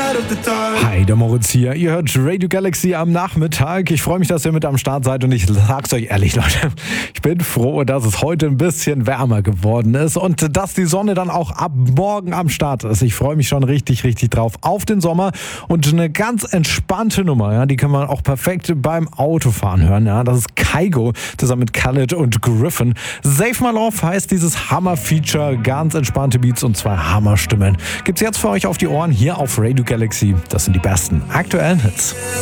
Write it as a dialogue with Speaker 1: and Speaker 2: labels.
Speaker 1: Hi, der Moritz hier. Ihr hört Radio Galaxy am Nachmittag. Ich freue mich, dass ihr mit am Start seid und ich sag's euch ehrlich, Leute, ich bin froh, dass es heute ein bisschen wärmer geworden ist und dass die Sonne dann auch ab morgen am Start ist. Ich freue mich schon richtig, richtig drauf auf den Sommer und eine ganz entspannte Nummer, ja, die kann man auch perfekt beim Autofahren hören, ja. Das ist Kygo zusammen mit Khaled und Griffin. Save My Love heißt dieses Hammer-Feature, ganz entspannte Beats und zwei Hammerstimmen. Gibt's jetzt für euch auf die Ohren hier auf Radio Galaxy. Das sind die besten aktuellen Hits.